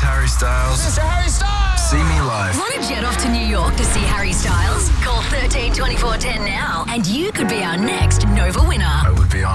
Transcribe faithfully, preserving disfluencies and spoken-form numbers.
Harry Styles. Mister Harry Styles! See me live. Want to jet off to New York to see Harry Styles? Call thirteen twenty-four ten now and you could be our next Nova winner. I would be honest.